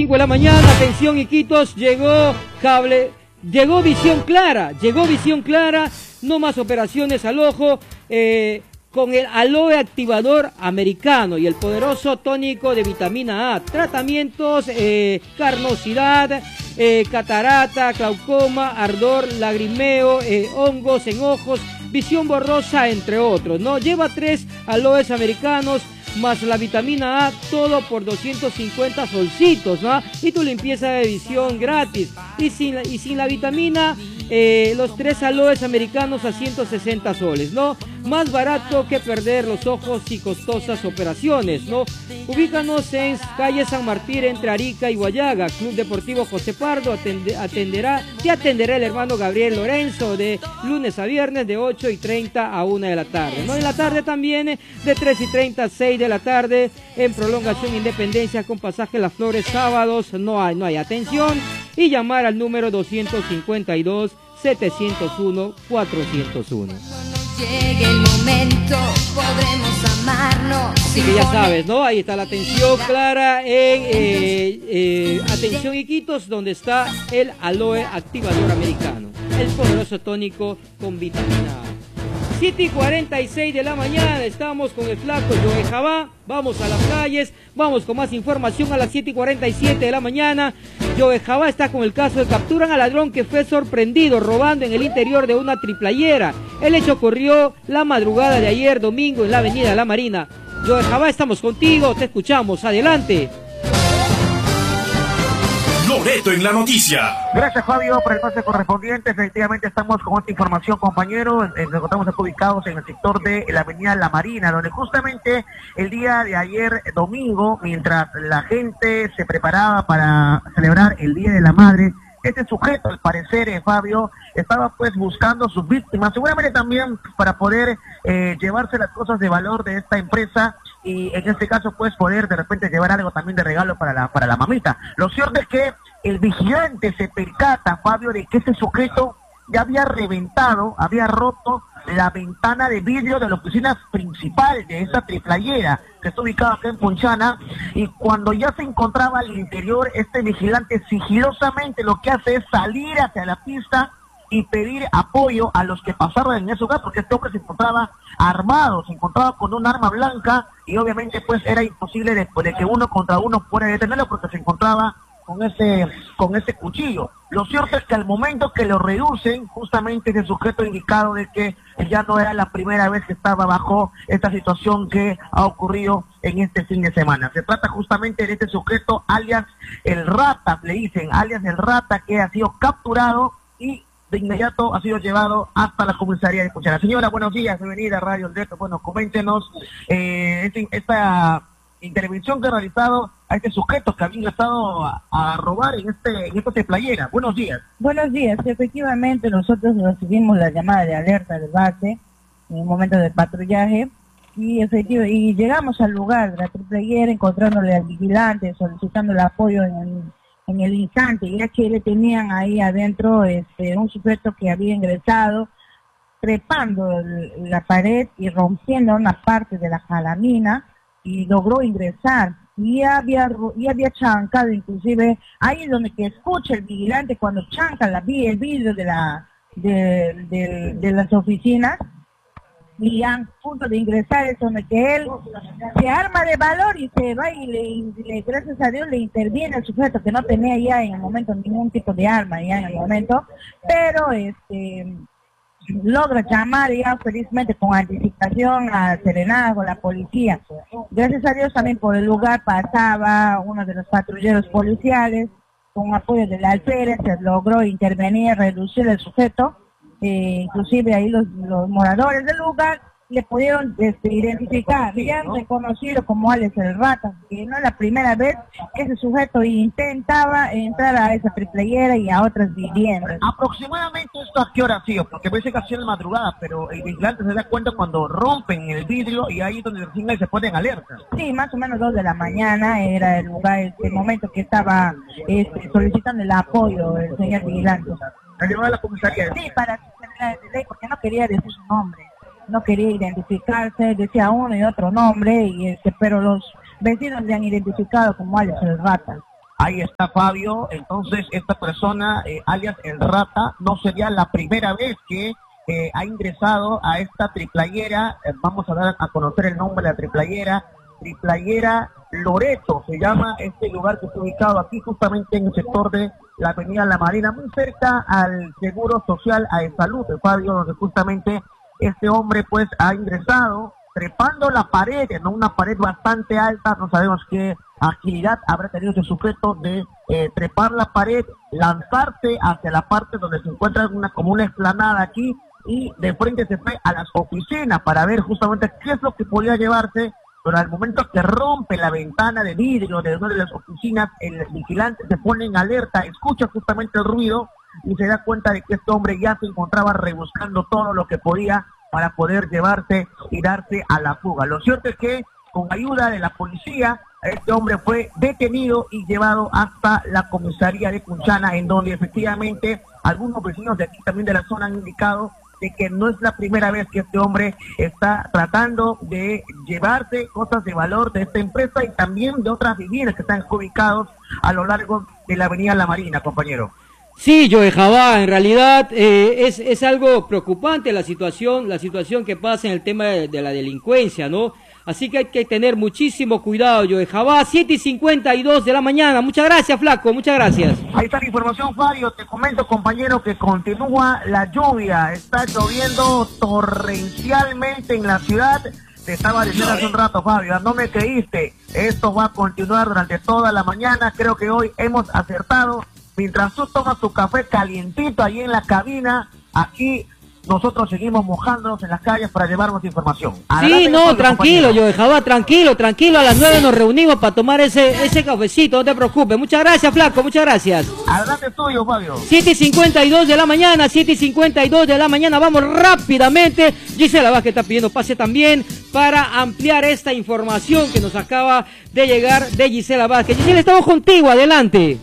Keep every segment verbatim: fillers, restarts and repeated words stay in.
cinco de la mañana, atención Iquitos, llegó cable, llegó Visión Clara, llegó Visión Clara, no más operaciones al ojo, eh, con el aloe activador americano y el poderoso tónico de vitamina A, tratamientos, eh, carnosidad, eh, catarata, glaucoma, ardor, lagrimeo, eh, hongos en ojos, visión borrosa, entre otros, ¿no? Lleva tres aloes americanos, más la vitamina A, todo por doscientos cincuenta solcitos, ¿no? Y tu limpieza de visión gratis. Y sin la, y sin la vitamina, eh, los tres aloes americanos a ciento sesenta soles, ¿no? Más barato que perder los ojos y costosas operaciones, ¿no? Ubícanos en calle San Martín entre Arica y Guayaga. Club Deportivo José Pardo atende, atenderá, te atenderá el hermano Gabriel Lorenzo de lunes a viernes de ocho y treinta a una de la tarde, ¿no? En la tarde también de tres y treinta a seis de la tarde en Prolongación Independencia con pasaje Las Flores, sábados no hay, no hay atención, y llamar al número doscientos cincuenta y dos, setecientos uno, cuatrocientos uno. Llegue el momento, podremos amarnos. Así que ya sabes, ¿no? Ahí está la atención clara en eh, eh, atención Iquitos, donde está el aloe activador americano, el poderoso tónico con vitamina A. siete y cuarenta y seis de la mañana, estamos con el flaco Joe Jabá, vamos a las calles, vamos con más información a las siete y cuarenta y siete de la mañana. Joe Jabá está con el caso de capturan al ladrón que fue sorprendido robando en el interior de una triplayera. El hecho ocurrió la madrugada de ayer domingo en la avenida La Marina. Joe Jabá, estamos contigo, te escuchamos, adelante. Loreto en la noticia. Gracias, Fabio, por el pase correspondiente. Efectivamente estamos con esta información, compañero. Nos encontramos ubicados en el sector de la avenida La Marina, donde justamente el día de ayer domingo, mientras la gente se preparaba para celebrar el Día de la Madre, este sujeto, al parecer, eh, Fabio, estaba pues buscando sus víctimas, seguramente también para poder eh, llevarse las cosas de valor de esta empresa y en este caso pues poder de repente llevar algo también de regalo para la para la mamita. Lo cierto es que el vigilante se percata, Fabio, de que este sujeto ya había reventado, había roto la ventana de vidrio de la oficina principal de esa triplayera que está ubicada acá en Punchana, y cuando ya se encontraba al interior, este vigilante sigilosamente lo que hace es salir hacia la pista y pedir apoyo a los que pasaron en ese lugar, porque este hombre se encontraba armado, se encontraba con un arma blanca y obviamente pues era imposible de, de que uno contra uno pueda detenerlo porque se encontraba con ese con ese cuchillo. Lo cierto es que al momento que lo reducen, justamente ese sujeto indicado de que ya no era la primera vez que estaba bajo esta situación que ha ocurrido en este fin de semana. Se trata justamente de este sujeto, alias el Rata, le dicen, alias el Rata, que ha sido capturado y de inmediato ha sido llevado hasta la comisaría de Punchana. Señora, buenos días, bienvenida a Radio El Reto. Bueno, coméntenos eh, esta intervención que ha realizado a este sujeto que había ingresado a, a robar en este en esta playera. Buenos días. Buenos días. Efectivamente, nosotros recibimos la llamada de alerta del base en el momento del patrullaje y efectivo, y llegamos al lugar de la playera encontrándole al vigilante, solicitando el apoyo en el, en el instante, ya que le tenían ahí adentro este un sujeto que había ingresado trepando el, la pared y rompiendo una parte de la calamina y logró ingresar, y había y había chancado, inclusive ahí es donde que escucha el vigilante cuando chanca la, el vidrio de la de, de, de las oficinas, y a punto de ingresar es donde que él se arma de valor y se va y le, y le gracias a Dios le interviene el sujeto que no tenía ya en el momento ningún tipo de arma ya en el momento, pero este logra llamar ya felizmente con anticipación a Serenazgo, la policía. Gracias a Dios también por el lugar pasaba uno de los patrulleros policiales, con apoyo del alférez se logró intervenir, reducir el sujeto, eh, inclusive ahí los, los moradores del lugar le pudieron este, identificar, le han reconocido como Alex el Rata, que no es la primera vez que ese sujeto intentaba entrar a esa triplayera y a otras viviendas. Aproximadamente esto a qué hora ha sido, porque parece que ha sido en la madrugada, pero el vigilante se da cuenta cuando rompen el vidrio y ahí es donde recién se ponen alerta. Sí, más o menos dos de la mañana era el lugar, este momento que estaba este, solicitando el apoyo el señor vigilante. ¿La llevó a la comisaría? Sí, para suspender la ley, porque no quería decir su nombre. No quería identificarse, decía uno y otro nombre, y este, pero los vecinos le han identificado como Alex el Rata. Ahí está Fabio. Entonces esta persona, eh, alias El Rata, no sería la primera vez que eh, ha ingresado a esta triplayera. Eh, vamos a dar a conocer el nombre de la triplayera. Triplayera Loreto se llama este lugar que está ubicado aquí justamente en el sector de la avenida La Marina, muy cerca al Seguro Social a Salud de Fabio, donde justamente este hombre pues ha ingresado trepando la pared, no una pared bastante alta. No sabemos qué agilidad habrá tenido este sujeto de eh, trepar la pared, lanzarse hacia la parte donde se encuentra una como una explanada aquí, y de frente se fue a las oficinas para ver justamente qué es lo que podía llevarse. Pero al momento que rompe la ventana de vidrio de una de las oficinas, el vigilante se pone en alerta, escucha justamente el ruido y se da cuenta de que este hombre ya se encontraba rebuscando todo lo que podía para poder llevarse y darse a la fuga. Lo cierto es que con ayuda de la policía, este hombre fue detenido y llevado hasta la comisaría de Cunchana, en donde efectivamente algunos vecinos de aquí también de la zona han indicado de que no es la primera vez que este hombre está tratando de llevarse cosas de valor de esta empresa y también de otras viviendas que están ubicados a lo largo de la avenida La Marina, compañero. Sí, Joe Jabá, en realidad eh, es, es algo preocupante la situación, la situación que pasa en el tema de, de la delincuencia, ¿no? Así que hay que tener muchísimo cuidado, Joe Jabá. Siete y cincuenta y dos de la mañana. Muchas gracias, Flaco, muchas gracias. Ahí está la información, Fabio. Te comento, compañero, que continúa la lluvia. Está lloviendo torrencialmente en la ciudad. Te estaba diciendo hace un rato, Fabio, no me creíste. Esto va a continuar durante toda la mañana. Creo que hoy hemos acertado. Mientras tú tomas tu café calientito ahí en la cabina, aquí nosotros seguimos mojándonos en las calles para llevarnos información. Adelante, sí, no, Fabio, tranquilo, Joe Jabá, tranquilo, tranquilo. A las nueve nos reunimos para tomar ese ese cafecito, no te preocupes. Muchas gracias, Flaco, muchas gracias. Adelante tuyo, Fabio. siete y cincuenta y dos de la mañana, siete y cincuenta y dos de la mañana. Vamos rápidamente. Gisela Vázquez está pidiendo pase también para ampliar esta información que nos acaba de llegar de Gisela Vázquez. Gisela, estamos contigo, adelante.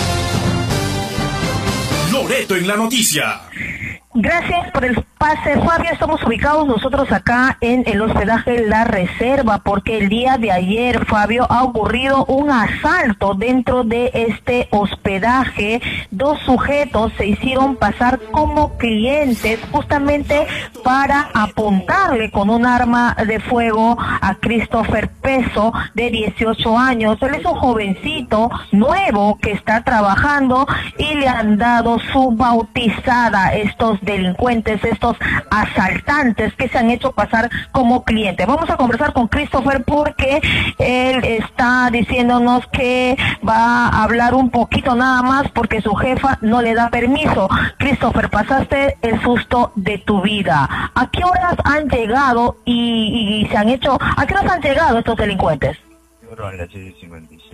Loreto en la noticia. Gracias por el pase, Fabio. Estamos ubicados nosotros acá en el hospedaje La Reserva, porque el día de ayer, Fabio, ha ocurrido un asalto dentro de este hospedaje. Dos sujetos se hicieron pasar como clientes justamente para apuntarle con un arma de fuego a Christopher Peso, de dieciocho años. Él es un jovencito nuevo que está trabajando y le han dado su bautizada estos delincuentes, estos asaltantes que se han hecho pasar como clientes. Vamos a conversar con Christopher porque él está diciéndonos que va a hablar un poquito nada más porque su jefa no le da permiso. Christopher, pasaste el susto de tu vida. ¿A qué horas han llegado y, y se han hecho, a qué horas han llegado estos delincuentes? A las seis y cincuenta y seis.